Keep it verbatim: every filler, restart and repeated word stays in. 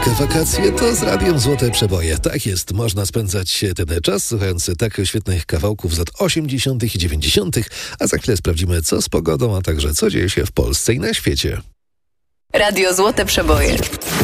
Wakacje to z radiem Złote Przeboje. Tak jest, można spędzać ten czas słuchając tak świetnych kawałków z lat osiemdziesiątych i dziewięćdziesiątych, a za chwilę sprawdzimy, co z pogodą, a także co dzieje się w Polsce i na świecie. Radio Złote Przeboje.